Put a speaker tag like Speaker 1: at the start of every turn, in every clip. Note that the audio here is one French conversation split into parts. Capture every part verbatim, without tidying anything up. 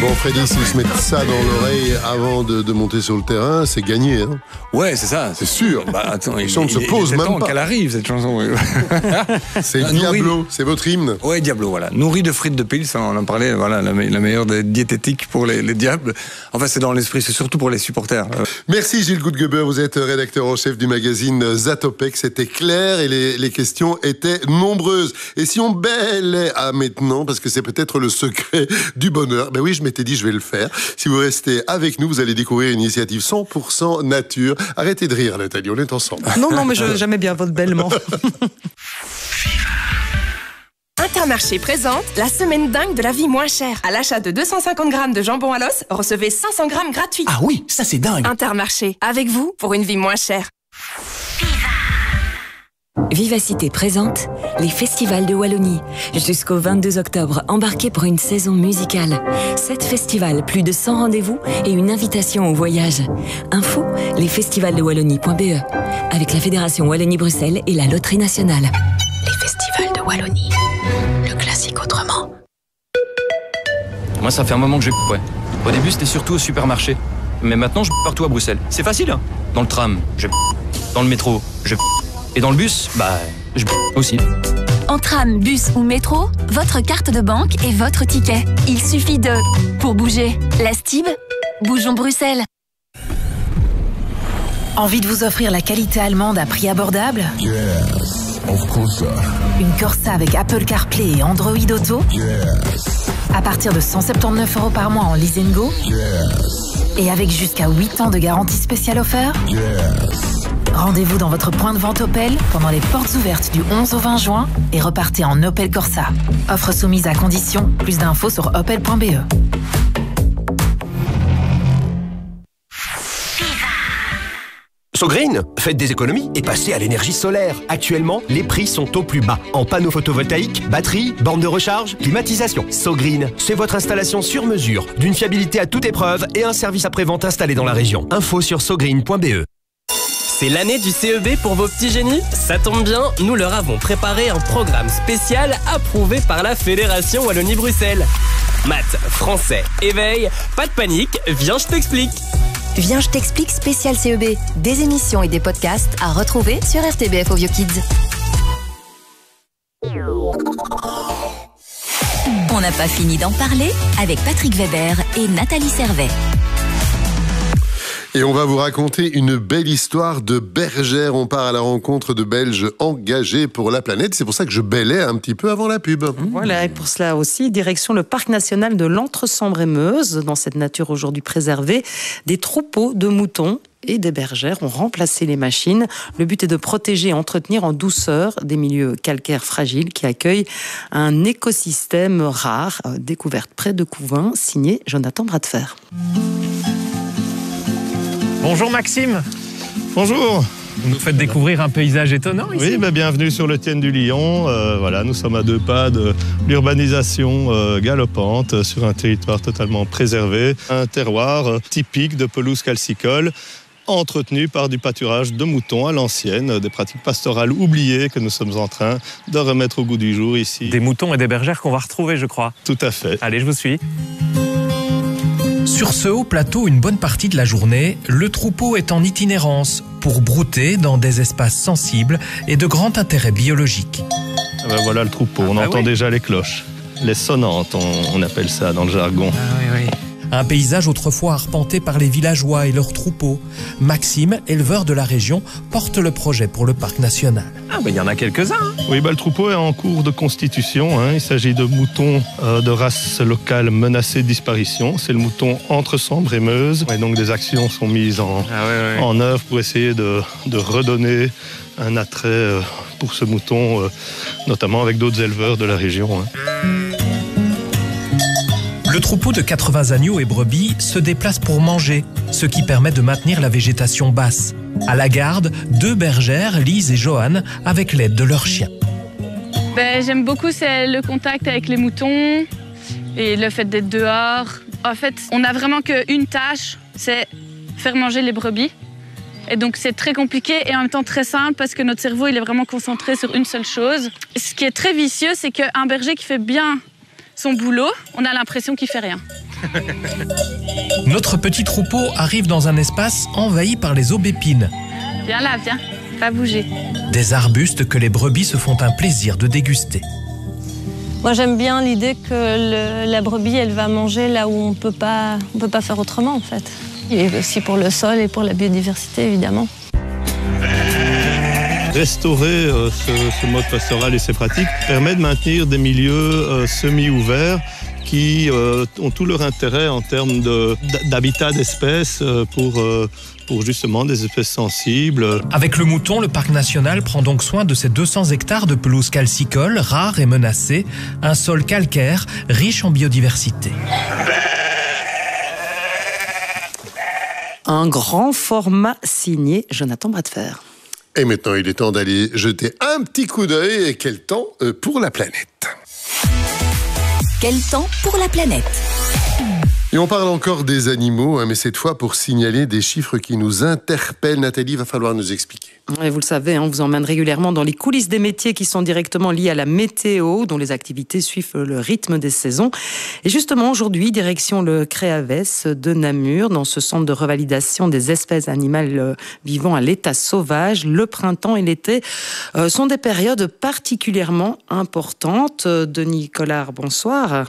Speaker 1: Bon, Freddy, s'ils se mettent ça dans l'oreille avant de, de monter sur le terrain, c'est gagné. Hein.
Speaker 2: Ouais, c'est ça.
Speaker 1: C'est sûr.
Speaker 2: Bah, attends,
Speaker 1: ils ne se posent même pas.
Speaker 2: Qu'elle arrive, cette chanson.
Speaker 1: C'est euh, Diablo, c'est votre hymne.
Speaker 2: Ouais, Diablo, voilà. Nourri de frites de pils, on en parlait, voilà, la, me la meilleure des diététiques pour les, les diables. Enfin, c'est dans l'esprit, c'est surtout pour les supporters.
Speaker 1: Merci Gilles Goudgeber, vous êtes rédacteur en chef du magazine Zatopek. C'était clair et les, les questions étaient nombreuses. Et si on bêlait à maintenant, parce que c'est peut-être le secret du bonheur, ben oui, je m'étais dit, je vais le faire. Si vous restez avec nous, vous allez découvrir une initiative cent pour cent nature. Arrêtez de rire, Nathalie, on est ensemble.
Speaker 3: Non, non, mais j'aimais bien votre bêlement.
Speaker 4: Intermarché présente la semaine dingue de la vie moins chère. À l'achat de deux cent cinquante grammes de jambon à l'os, recevez cinq cents grammes gratuits.
Speaker 5: Ah oui, ça c'est dingue.
Speaker 4: Intermarché, avec vous pour une vie moins chère.
Speaker 6: Vivacité présente les festivals de Wallonie. Jusqu'au vingt-deux octobre, embarquez pour une saison musicale. Sept festivals, plus de cent rendez-vous et une invitation au voyage. Info, lesfestivalsdewallonie point b e. Avec la Fédération Wallonie-Bruxelles et la Loterie Nationale. Les festivals de Wallonie. Le classique autrement.
Speaker 7: Moi, ça fait un moment que je ouais. Au début, c'était surtout au supermarché. Mais maintenant, je partout à Bruxelles. C'est facile, hein. Dans le tram, je dans le métro, je et dans le bus, bah, je aussi.
Speaker 8: En tram, bus ou métro, votre carte de banque est votre ticket. Il suffit de... Pour bouger, la Stib, bougeons Bruxelles.
Speaker 9: Envie de vous offrir la qualité allemande à prix abordable?
Speaker 10: Yes, of course.
Speaker 9: Une Corsa avec Apple CarPlay et Android Auto?
Speaker 10: Yes.
Speaker 9: À partir de cent soixante-dix-neuf euros par mois en lease and go?
Speaker 10: Yes.
Speaker 9: Et avec jusqu'à huit ans de garantie spéciale offert?
Speaker 10: Yes.
Speaker 9: Rendez-vous dans votre point de vente Opel pendant les portes ouvertes du onze au vingt juin et repartez en Opel Corsa. Offre soumise à condition. Plus d'infos sur opel point b e.
Speaker 11: SoGreen, faites des économies et passez à l'énergie solaire. Actuellement, les prix sont au plus bas. En panneaux photovoltaïques, batteries, bornes de recharge, climatisation. SoGreen, c'est votre installation sur mesure, d'une fiabilité à toute épreuve et un service après-vente installé dans la région. Info sur sogreen point b e.
Speaker 12: C'est l'année du C E B pour vos petits génies? Ça tombe bien, nous leur avons préparé un programme spécial approuvé par la Fédération Wallonie-Bruxelles. Maths, français, éveil, pas de panique, viens je t'explique.
Speaker 13: Viens je t'explique spécial C E B. Des émissions et des podcasts à retrouver sur R T B F Audio Kids.
Speaker 8: On n'a pas fini d'en parler avec Patrick Weber et Nathalie Servet.
Speaker 1: Et on va vous raconter une belle histoire de bergère. On part à la rencontre de Belges engagés pour la planète. C'est pour ça que je bêlais un petit peu avant la pub.
Speaker 3: Voilà, et pour cela aussi, direction le parc national de l'Entre-Sambre-et-Meuse. Dans cette nature aujourd'hui préservée, des troupeaux de moutons et des bergères ont remplacé les machines. Le but est de protéger et entretenir en douceur des milieux calcaires fragiles qui accueillent un écosystème rare, découverte près de Couvin, signé Jonathan Bradfer.
Speaker 14: Bonjour Maxime.
Speaker 15: Bonjour.
Speaker 14: Vous nous faites découvrir un paysage étonnant ici.
Speaker 15: Oui, ben bienvenue sur le Tienne du Lion. Euh, voilà, nous sommes à deux pas de l'urbanisation euh, galopante sur un territoire totalement préservé. Un terroir euh, typique de pelouse calcicole, entretenu par du pâturage de moutons à l'ancienne, des pratiques pastorales oubliées que nous sommes en train de remettre au goût du jour ici.
Speaker 14: Des moutons et des bergères qu'on va retrouver, je crois.
Speaker 15: Tout à fait.
Speaker 14: Allez, je vous suis.
Speaker 16: Sur ce haut plateau, une bonne partie de la journée, le troupeau est en itinérance pour brouter dans des espaces sensibles et de grand intérêt biologique.
Speaker 15: Ah ben voilà le troupeau, on ah bah entend oui. déjà les cloches. Les sonnantes, on, on appelle ça dans le jargon.
Speaker 14: Ah oui, oui.
Speaker 16: Un paysage autrefois arpenté par les villageois et leurs troupeaux. Maxime, éleveur de la région, porte le projet pour le parc national.
Speaker 14: Ah ben il y en a quelques-uns. Hein.
Speaker 15: Oui, ben, le troupeau est en cours de constitution. Hein. Il s'agit de moutons euh, de race locale menacée de disparition. C'est le mouton Entre-Sambre-et-Meuse. Et donc des actions sont mises en, ah ouais, ouais. en œuvre pour essayer de, de redonner un attrait euh, pour ce mouton, euh, notamment avec d'autres éleveurs de la région. Hein.
Speaker 16: Le troupeau de quatre-vingts agneaux et brebis se déplace pour manger, ce qui permet de maintenir la végétation basse. À la garde, deux bergères, Lise et Joanne, avec l'aide de leurs chiens.
Speaker 17: Ben, j'aime beaucoup c'est le contact avec les moutons et le fait d'être dehors. En fait, on n'a vraiment qu'une tâche, c'est faire manger les brebis. Et donc c'est très compliqué et en même temps très simple parce que notre cerveau il est vraiment concentré sur une seule chose. Ce qui est très vicieux, c'est qu'un berger qui fait bien son boulot, on a l'impression qu'il fait rien.
Speaker 16: Notre petit troupeau arrive dans un espace envahi par les aubépines.
Speaker 17: Viens là, viens, pas bouger.
Speaker 16: Des arbustes que les brebis se font un plaisir de déguster.
Speaker 5: Moi, j'aime bien l'idée que le, la brebis, elle va manger là où on peut pas, on peut pas faire autrement, en fait. Et aussi pour le sol et pour la biodiversité, évidemment.
Speaker 15: Restaurer euh, ce, ce mode pastoral et ses pratiques permet de maintenir des milieux euh, semi-ouverts qui euh, ont tout leur intérêt en termes de, d'habitat d'espèces euh, pour, euh, pour justement des espèces sensibles.
Speaker 16: Avec le mouton, le parc national prend donc soin de ses deux cents hectares de pelouse calcicole, rares et menacées, un sol calcaire, riche en biodiversité.
Speaker 3: Un grand format signé Jonathan Bradfer.
Speaker 1: Et maintenant, il est temps d'aller jeter un petit coup d'œil. Et quel temps pour la planète.
Speaker 13: Quel temps pour la planète?
Speaker 1: Et on parle encore des animaux, hein, mais cette fois pour signaler des chiffres qui nous interpellent. Nathalie, il va falloir nous expliquer.
Speaker 3: Et vous le savez, on vous emmène régulièrement dans les coulisses des métiers qui sont directement liés à la météo, dont les activités suivent le rythme des saisons. Et justement, aujourd'hui, direction le Créavès de Namur, dans ce centre de revalidation des espèces animales vivant à l'état sauvage. Le printemps et l'été euh, sont des périodes particulièrement importantes. Denis Collard, bonsoir.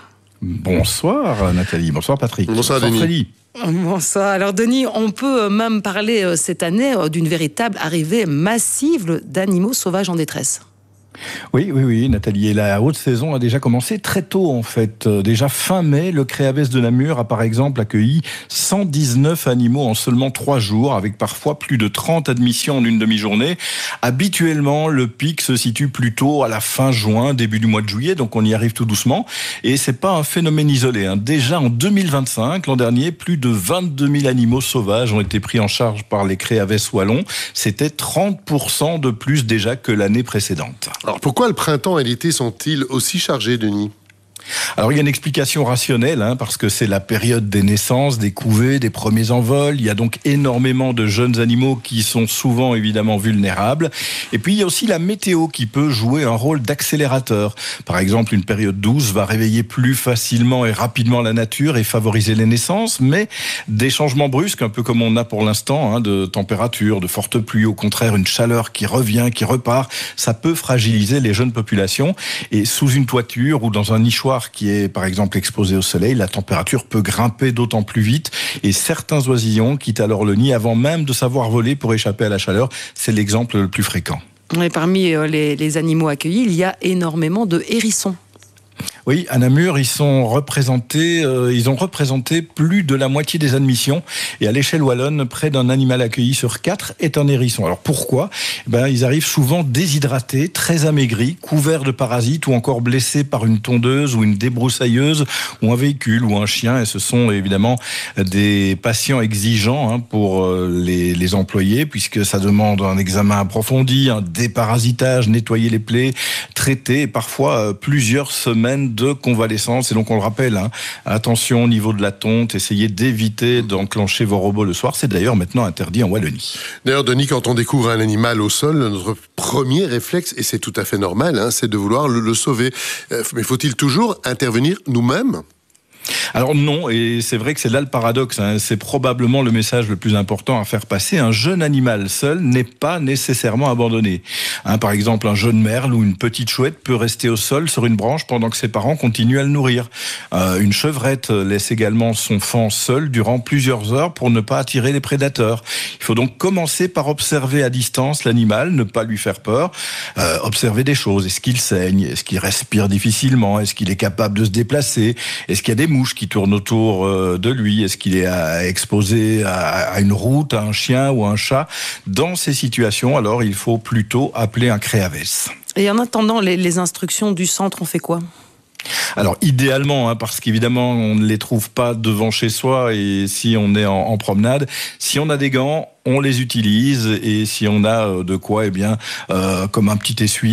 Speaker 18: Bonsoir Nathalie, bonsoir Patrick.
Speaker 1: Bonsoir, bonsoir Denis.
Speaker 3: Bonsoir. Alors Denis, on peut même parler cette année d'une véritable arrivée massive d'animaux sauvages en détresse.
Speaker 18: Oui, oui, oui, Nathalie. Et la haute saison a déjà commencé très tôt, en fait. Déjà fin mai, le Créavès de Namur a par exemple accueilli cent dix-neuf animaux en seulement trois jours, avec parfois plus de trente admissions en une demi-journée. Habituellement, le pic se situe plutôt à la fin juin, début du mois de juillet, donc on y arrive tout doucement. Et c'est pas un phénomène isolé, hein. Déjà en deux mille vingt-cinq, l'an dernier, plus de vingt-deux mille animaux sauvages ont été pris en charge par les Créavès wallons. C'était trente pour cent de plus déjà que l'année précédente.
Speaker 1: Alors pourquoi le printemps et l'été sont-ils aussi chargés, Denis ?
Speaker 18: Alors il y a une explication rationnelle, hein, parce que c'est la période des naissances, des couvées, des premiers envols. Il y a donc énormément de jeunes animaux qui sont souvent évidemment vulnérables. Et puis il y a aussi la météo qui peut jouer un rôle d'accélérateur. Par exemple, une période douce va réveiller plus facilement et rapidement la nature et favoriser les naissances, mais des changements brusques, un peu comme on a pour l'instant, hein, de température, de fortes pluies, au contraire une chaleur qui revient, qui repart, ça peut fragiliser les jeunes populations. Et sous une toiture ou dans un nichoir qui est par exemple exposé au soleil, la température peut grimper d'autant plus vite et certains oisillons quittent alors le nid avant même de savoir voler pour échapper à la chaleur. C'est l'exemple le plus fréquent.
Speaker 3: Et parmi les, les animaux accueillis, il y a énormément de hérissons.
Speaker 18: Oui, à Namur, ils sont représentés, euh, ils ont représenté plus de la moitié des admissions. Et à l'échelle wallonne, près d'un animal accueilli sur quatre est un hérisson. Alors pourquoi ? Ben, ils arrivent souvent déshydratés, très amaigris, couverts de parasites ou encore blessés par une tondeuse ou une débroussailleuse ou un véhicule ou un chien. Et ce sont évidemment des patients exigeants, hein, pour euh, les, les employés, puisque ça demande un examen approfondi, un déparasitage, nettoyer les plaies, traiter et parfois euh, plusieurs semaines de convalescence. Et donc on le rappelle, hein, attention au niveau de la tonte, essayez d'éviter d'enclencher vos robots le soir. C'est d'ailleurs maintenant interdit en Wallonie.
Speaker 1: D'ailleurs, Denis, quand on découvre un animal au sol, notre premier réflexe, et c'est tout à fait normal, hein, c'est de vouloir le, le sauver. Euh, mais faut-il toujours intervenir nous-mêmes ?
Speaker 18: Alors non, et c'est vrai que c'est là le paradoxe, hein. C'est probablement le message le plus important à faire passer. Un jeune animal seul n'est pas nécessairement abandonné. Hein, par exemple, un jeune merle ou une petite chouette peut rester au sol sur une branche pendant que ses parents continuent à le nourrir. Euh, une chevrette laisse également son faon seul durant plusieurs heures pour ne pas attirer les prédateurs. Il faut donc commencer par observer à distance l'animal, ne pas lui faire peur, euh, observer des choses. Est-ce qu'il saigne ? Est-ce qu'il respire difficilement ? Est-ce qu'il est capable de se déplacer ? Est-ce qu'il y a des mouches qui tourne autour de lui? Est-ce qu'il est exposé à une route, à un chien ou à un chat? Dans ces situations, alors, il faut plutôt appeler un Créavès.
Speaker 3: Et en attendant, les, les instructions du centre, on fait quoi ?
Speaker 18: Alors idéalement, hein, parce qu'évidemment on ne les trouve pas devant chez soi et si on est en, en promenade, si on a des gants, on les utilise et si on a de quoi, eh bien, euh, comme un petit essuie,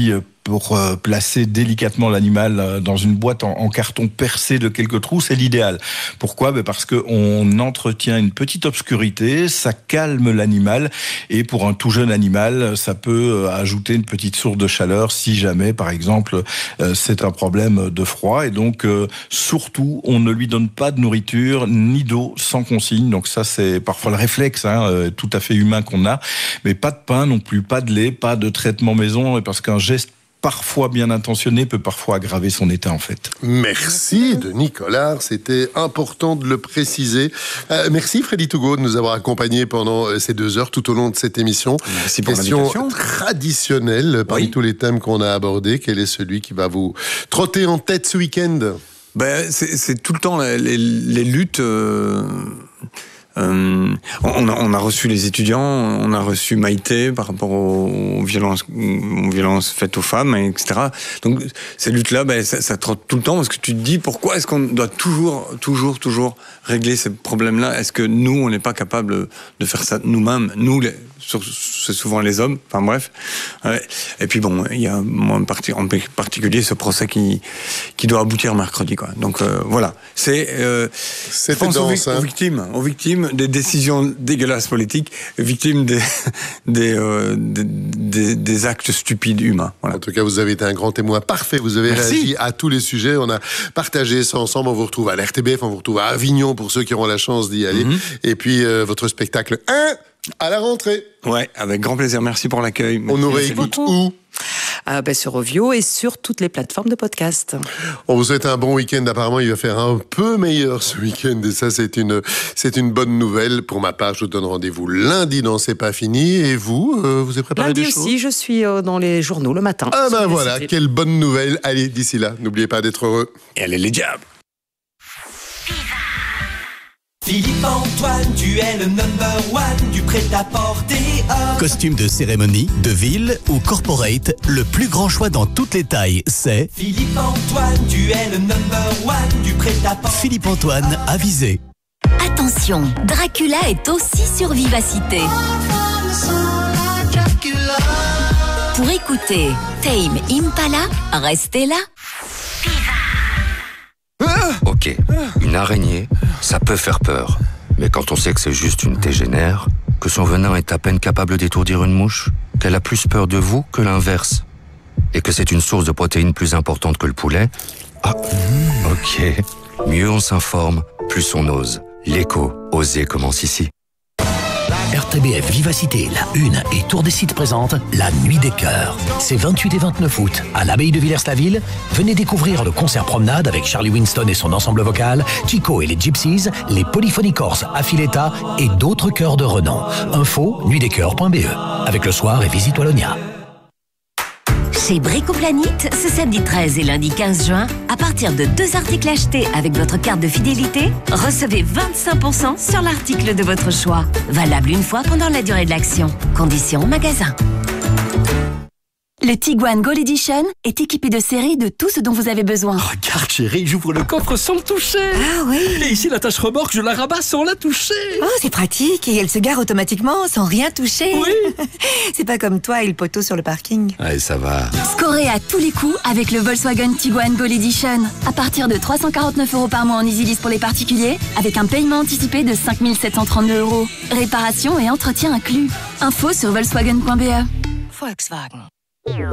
Speaker 18: pour euh, placer délicatement l'animal euh, dans une boîte en, en carton percé de quelques trous, c'est l'idéal. Pourquoi ? Ben parce qu'on entretient une petite obscurité, ça calme l'animal, et pour un tout jeune animal, ça peut euh, ajouter une petite source de chaleur si jamais, par exemple, euh, c'est un problème de froid. Et donc, euh, surtout, on ne lui donne pas de nourriture ni d'eau sans consigne. Donc ça, c'est parfois le réflexe hein, euh, tout à fait humain qu'on a. Mais pas de pain non plus, pas de lait, pas de traitement maison, parce qu'un geste parfois bien intentionné peut parfois aggraver son état en fait.
Speaker 1: Merci Denis Collard, c'était important de le préciser. Euh, merci Freddy Tougaud de nous avoir accompagnés pendant ces deux heures tout au long de cette émission.
Speaker 2: Merci pour
Speaker 1: Question
Speaker 2: l'invitation.
Speaker 1: traditionnelle parmi oui. tous les thèmes qu'on a abordés. Quel est celui qui va vous trotter en tête ce week-end ?
Speaker 2: Ben, c'est, c'est tout le temps les, les, les luttes... Euh... Euh, on, a, on a reçu les étudiants, on a reçu Maïté par rapport aux, aux, violences, aux violences faites aux femmes, et cetera. Donc ces luttes-là, ben, ça, ça trotte tout le temps parce que tu te dis pourquoi est-ce qu'on doit toujours, toujours, toujours régler ces problèmes-là ? Est-ce que nous, on n'est pas capable de faire ça nous-mêmes ? Nous, les, c'est souvent les hommes. Enfin bref. Ouais. Et puis bon, il y a en particulier ce procès qui qui doit aboutir mercredi, quoi. Donc euh, voilà, c'est. Euh,
Speaker 1: c'est dense,
Speaker 2: aux, hein. aux victimes, aux victimes des décisions dégueulasses politiques, victimes des des, euh, des, des, des actes stupides humains. Voilà.
Speaker 1: En tout cas, vous avez été un grand témoin parfait. Vous avez Merci. réagi à tous les sujets. On a partagé ça ensemble. On vous retrouve à l'R T B F, on vous retrouve à Avignon pour ceux qui auront la chance d'y aller. Mm-hmm. Et puis euh, votre spectacle un à la rentrée.
Speaker 2: Ouais, avec grand plaisir. Merci pour l'accueil.
Speaker 1: On nous réécoute où ?
Speaker 3: Ah ben sur Ovio et sur toutes les plateformes de podcast.
Speaker 1: On vous souhaite un bon week-end. Apparemment, il va faire un peu meilleur ce week-end. Et ça, c'est une, c'est une bonne nouvelle. Pour ma part, je vous donne rendez-vous lundi dans C'est pas fini. Et vous, euh, vous avez préparé
Speaker 3: lundi
Speaker 1: des choses ?
Speaker 3: Lundi aussi, je suis euh, dans les journaux le matin.
Speaker 1: Ah ben voilà, quelle bonne nouvelle. Allez, d'ici là, n'oubliez pas d'être heureux.
Speaker 2: Et allez les diables.
Speaker 19: Philippe Antoine, tu es le number one du prêt-à-porter homme.
Speaker 20: Costume de cérémonie, de ville ou corporate, le plus grand choix dans toutes les tailles, c'est
Speaker 19: Philippe Antoine, tu es le number one du prêt-à-porter.
Speaker 20: Philippe Antoine, avisé.
Speaker 8: Attention, Dracula est aussi sur Vivacité. Pour écouter Tame Impala, restez là.
Speaker 21: Ok, une araignée, ça peut faire peur. Mais quand on sait que c'est juste une tégénère, que son venin est à peine capable d'étourdir une mouche, qu'elle a plus peur de vous que l'inverse, et que c'est une source de protéines plus importante que le poulet, ah, ok, mieux on s'informe, plus on ose. L'écho, oser commence ici.
Speaker 20: R T B F Vivacité, la Une et Tour des Sites présentent La Nuit des Cœurs. C'est vingt-huit et vingt-neuf août, à l'abbaye de Villers-la-Ville. Venez découvrir le concert promenade avec Charlie Winston et son ensemble vocal, Chico et les Gypsies, les Polyphonies Corses Affiletta et d'autres chœurs de renom. Info, nuit des cœurs point b e. Avec le soir et visite Wallonia.
Speaker 8: Chez Bricoplanite, ce samedi treize et lundi quinze juin, à partir de deux articles achetés avec votre carte de fidélité, recevez vingt-cinq pour cent sur l'article de votre choix. Valable une fois pendant la durée de l'action. Conditions au magasin. Le Tiguan Gold Edition est équipé de série de tout ce dont vous avez besoin.
Speaker 22: Regarde chérie, j'ouvre le coffre sans le toucher.
Speaker 23: Ah oui.
Speaker 22: Et ici la tâche remorque, je la rabats sans la toucher.
Speaker 23: Oh, c'est pratique et elle se gare automatiquement sans rien toucher.
Speaker 22: Oui.
Speaker 23: C'est pas comme toi et le poteau sur le parking.
Speaker 21: Allez, ça va.
Speaker 8: Scorez à tous les coups avec le Volkswagen Tiguan Gold Edition. À partir de trois cent quarante-neuf euros par mois en EasyLease pour les particuliers, avec un paiement anticipé de cinq mille sept cent trente-deux euros. Réparation et entretien inclus. Info sur volkswagen point b e.
Speaker 23: Volkswagen.